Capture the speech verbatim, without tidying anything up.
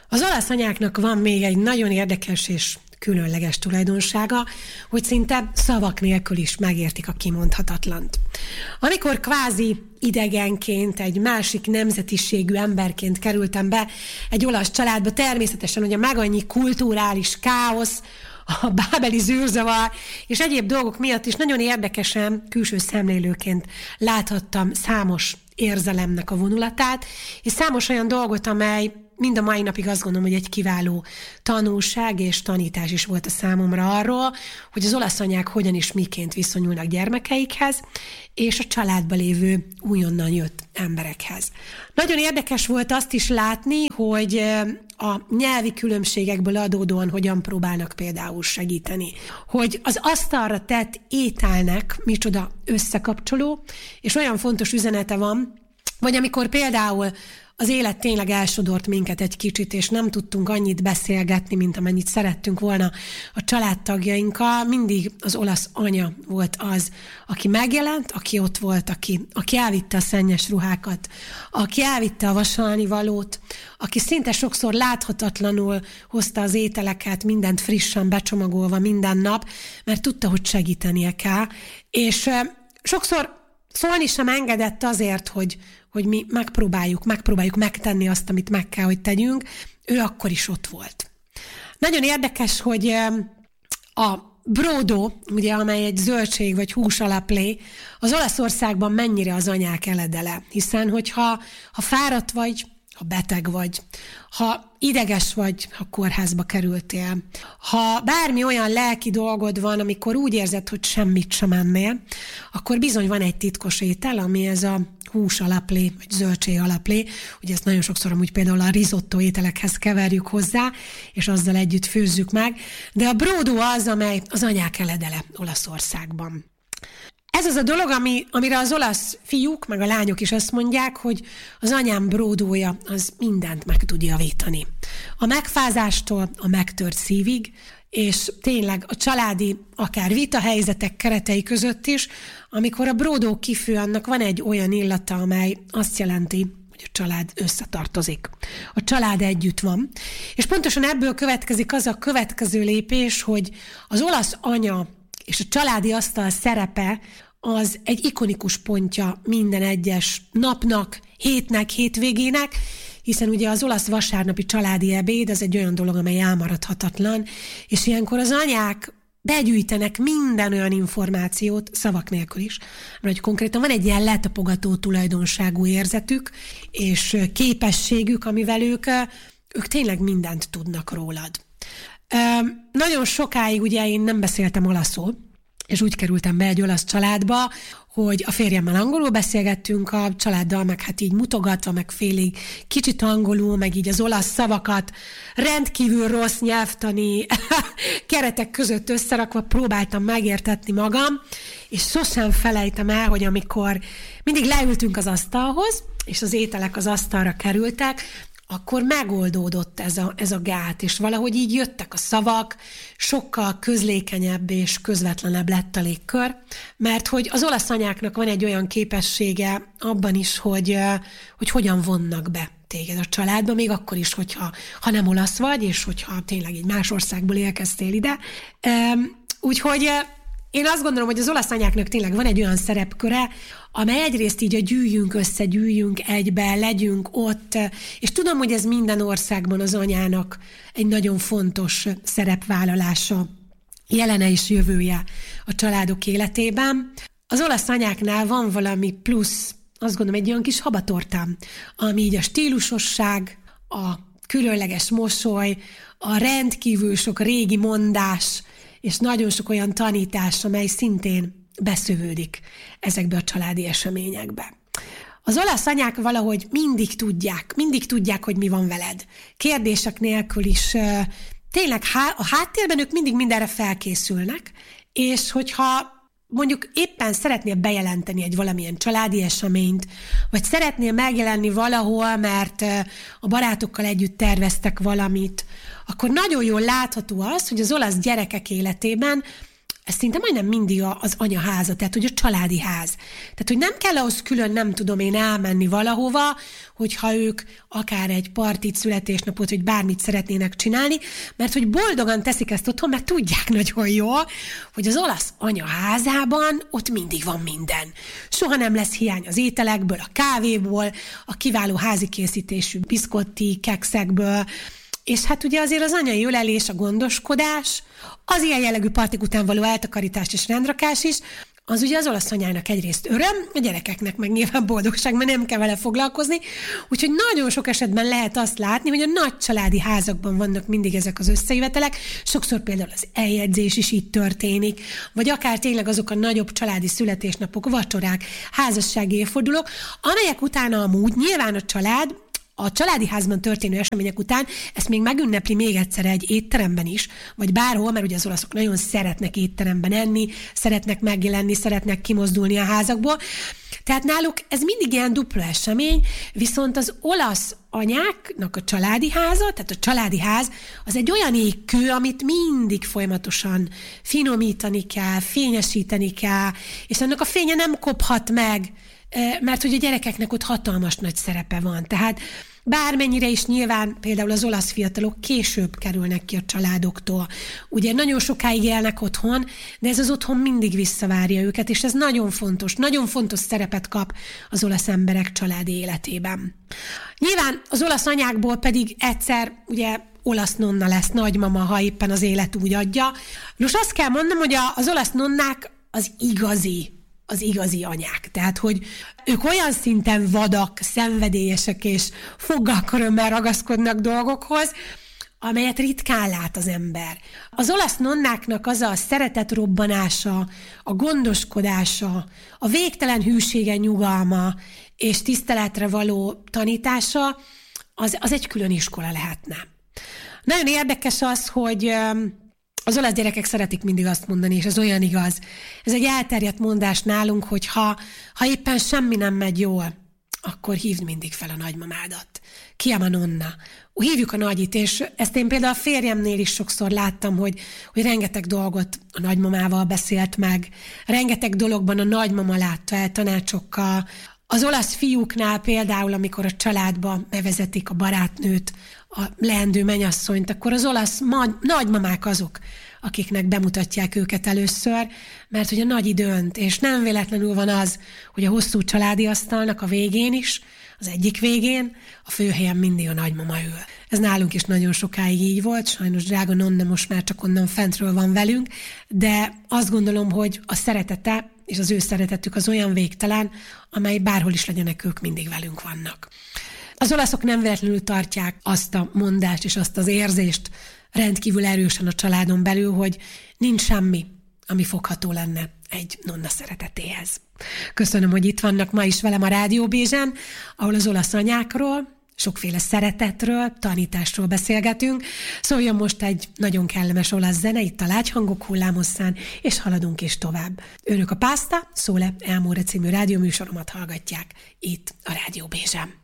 Az olasz anyáknak van még egy nagyon érdekes és különleges tulajdonsága, hogy szinte szavak nélkül is megértik a kimondhatatlant. Amikor kvázi idegenként, egy másik nemzetiségű emberként kerültem be egy olasz családba, természetesen ugye meg annyi kulturális káosz, a bábeli zűrzavar és egyéb dolgok miatt is nagyon érdekesen, külső szemlélőként láthattam számos érzelemnek a vonulatát, és számos olyan dolgot, amely mind a mai napig azt gondolom, hogy egy kiváló tanulság és tanítás is volt a számomra arról, hogy az olasz anyák hogyan és miként viszonyulnak gyermekeikhez, és a családba lévő újonnan jött emberekhez. Nagyon érdekes volt azt is látni, hogy a nyelvi különbségekből adódóan hogyan próbálnak például segíteni. Hogy az asztalra tett ételnek micsoda összekapcsoló, és olyan fontos üzenete van, vagy amikor például az élet tényleg elsodort minket egy kicsit, és nem tudtunk annyit beszélgetni, mint amennyit szerettünk volna a családtagjainkkal. Mindig az olasz anya volt az, aki megjelent, aki ott volt, aki, aki elvitte a szennyes ruhákat, aki elvitte a vasalni valót, aki szinte sokszor láthatatlanul hozta az ételeket, mindent frissen becsomagolva minden nap, mert tudta, hogy segítenie kell. És sokszor szólni sem engedett azért, hogy, hogy mi megpróbáljuk, megpróbáljuk megtenni azt, amit meg kell, hogy tegyünk. Ő akkor is ott volt. Nagyon érdekes, hogy a brodo, ugye, amely egy zöldség vagy hús alaplé, az Olaszországban mennyire az anyák eledele. Hiszen, hogyha ha fáradt vagy, ha beteg vagy, ha ideges vagy, ha kórházba kerültél, ha bármi olyan lelki dolgod van, amikor úgy érzed, hogy semmit sem ennél, akkor bizony van egy titkos étel, ami ez a hús alaplé, vagy zöldség alaplé. Ugye ezt nagyon sokszor amúgy például a risotto ételekhez keverjük hozzá, és azzal együtt főzzük meg, de a brodo az, amely az anyák eledele Olaszországban. Ez az a dolog, ami, amire az olasz fiúk, meg a lányok is azt mondják, hogy az anyám bródója az mindent meg tud javítani. A megfázástól a megtört szívig, és tényleg a családi, akár vitahelyzetek keretei között is, amikor a bródó kifő, annak van egy olyan illata, amely azt jelenti, hogy a család összetartozik. A család együtt van. És pontosan ebből következik az a következő lépés, hogy az olasz anya és a családi asztal szerepe az egy ikonikus pontja minden egyes napnak, hétnek, hétvégének, hiszen ugye az olasz vasárnapi családi ebéd az egy olyan dolog, amely elmaradhatatlan, és ilyenkor az anyák begyűjtenek minden olyan információt, szavak nélkül is, mert hogy konkrétan van egy ilyen letapogató tulajdonságú érzetük, és képességük, amivel ők, ők tényleg mindent tudnak rólad. Nagyon sokáig ugye én nem beszéltem olaszul, és úgy kerültem be egy olasz családba, hogy a férjemmel angolul beszélgettünk, a családdal meg hát így mutogatva, meg félig kicsit angolul, meg így az olasz szavakat rendkívül rossz nyelvtani keretek között összerakva próbáltam megértetni magam, és sosem felejtem el, hogy amikor mindig leültünk az asztalhoz, és az ételek az asztalra kerültek, akkor megoldódott ez a, ez a gát, és valahogy így jöttek a szavak, sokkal közlékenyebb és közvetlenebb lett a légkör, mert hogy az olasz anyáknak van egy olyan képessége abban is, hogy, hogy hogyan vonnak be téged a családba, még akkor is, hogyha ha nem olasz vagy, és hogyha tényleg egy más országból érkeztél ide. Úgyhogy én azt gondolom, hogy az olasz anyáknak tényleg van egy olyan szerepköre, amely egyrészt így a gyűjjünk össze, gyűjjünk egybe, legyünk ott, és tudom, hogy ez minden országban az anyának egy nagyon fontos szerepvállalása, jelene és jövője a családok életében. Az olasz anyáknál van valami plusz, azt gondolom, egy olyan kis habatortám, ami így a stílusosság, a különleges mosoly, a rendkívül sok régi mondás, és nagyon sok olyan tanítás, amely szintén beszövődik ezekbe a családi eseményekbe. Az olasz anyák valahogy mindig tudják, mindig tudják, hogy mi van veled. Kérdések nélkül is tényleg a háttérben ők mindig mindenre felkészülnek, és hogyha mondjuk éppen szeretnél bejelenteni egy valamilyen családi eseményt, vagy szeretnél megjelenni valahol, mert a barátokkal együtt terveztek valamit, akkor nagyon jól látható az, hogy az olasz gyerekek életében ez szinte majdnem mindig az anyaháza, tehát hogy a családi ház. Tehát, hogy nem kell ahhoz külön, nem tudom én elmenni valahova, hogyha ők akár egy partit, születésnapot, vagy bármit szeretnének csinálni, mert hogy boldogan teszik ezt otthon, mert tudják nagyon jól, hogy az olasz anyaházában ott mindig van minden. Soha nem lesz hiány az ételekből, a kávéból, a kiváló házi készítésű biszkotti, kekszekből, és hát ugye azért az anyai ölelés, a gondoskodás, az ilyen jellegű partik után való eltakarítás és rendrakás is, az ugye az olasz anyának egyrészt öröm, a gyerekeknek meg nyilván boldogság, mert nem kell vele foglalkozni, úgyhogy nagyon sok esetben lehet azt látni, hogy a nagy családi házakban vannak mindig ezek az összejövetelek, sokszor például az eljegyzés is itt történik, vagy akár tényleg azok a nagyobb családi születésnapok, vacsorák, házassági évfordulók, amelyek utána amúgy nyilván a család, a családi házban történő események után ezt még megünnepli még egyszer egy étteremben is, vagy bárhol, mert ugye az olaszok nagyon szeretnek étteremben enni, szeretnek megjelenni, szeretnek kimozdulni a házakból. Tehát náluk ez mindig ilyen dupla esemény, viszont az olasz anyáknak a családi háza, tehát a családi ház, az egy olyan égkő, amit mindig folyamatosan finomítani kell, fényesíteni kell, és annak a fénye nem kophat meg, mert hogy a gyerekeknek ott hatalmas nagy szerepe van. Tehát bármennyire is nyilván például az olasz fiatalok később kerülnek ki a családoktól. Ugye nagyon sokáig élnek otthon, de ez az otthon mindig visszavárja őket, és ez nagyon fontos, nagyon fontos szerepet kap az olasz emberek családi életében. Nyilván az olasz anyákból pedig egyszer ugye olasz nonna lesz, nagymama, ha éppen az élet úgy adja. Nos, azt kell mondanom, hogy az olasz nonnák az igazi az igazi anyák. Tehát, hogy ők olyan szinten vadak, szenvedélyesek és foggal körömmel ragaszkodnak dolgokhoz, amelyet ritkán lát az ember. Az olasz nonnáknak az a szeretet robbanása, a gondoskodása, a végtelen hűsége, nyugalma és tiszteletre való tanítása, az, az egy külön iskola lehetne. Nagyon érdekes az, hogy az olasz gyerekek szeretik mindig azt mondani, és ez olyan igaz. Ez egy elterjedt mondás nálunk, hogy ha, ha éppen semmi nem megy jól, akkor hívd mindig fel a nagymamádat. Chiama nonna. Hívjuk a nagyit, és ezt én például a férjemnél is sokszor láttam, hogy, hogy rengeteg dolgot a nagymamával beszélt meg, rengeteg dologban a nagymama látta el tanácsokkal. Az olasz fiúknál például, amikor a családba bevezetik a barátnőt, a leendő mennyasszonyt, akkor az olasz ma- nagymamák azok, akiknek bemutatják őket először, mert hogy a nagy dönt, és nem véletlenül van az, hogy a hosszú családi asztalnak a végén is, az egyik végén, a főhelyen mindig a nagymama ül. Ez nálunk is nagyon sokáig így volt, sajnos drága nonna most már csak onnan fentről van velünk, de azt gondolom, hogy a szeretete és az ő szeretetük az olyan végtelen, amely bárhol is legyenek, ők mindig velünk vannak. Az olaszok nem véletlenül tartják azt a mondást és azt az érzést rendkívül erősen a családon belül, hogy nincs semmi, ami fogható lenne egy nonna szeretetéhez. Köszönöm, hogy itt vannak ma is velem a Rádió Bézsen, ahol az olasz anyákról, sokféle szeretetről, tanításról beszélgetünk. Szóljon most egy nagyon kellemes olasz zene, itt a Lágyhangok hullámhosszán, és haladunk is tovább. Önök a Pászta, Szóle Elmore című rádióműsoromat hallgatják itt a Rádió Bézsen.